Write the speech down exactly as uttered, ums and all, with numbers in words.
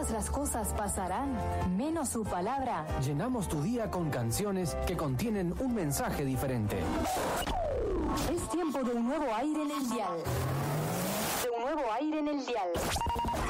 Todas las cosas pasarán, menos su palabra. Llenamos tu día con canciones que contienen un mensaje diferente. Es tiempo de un nuevo aire en el dial. De un nuevo aire en el dial.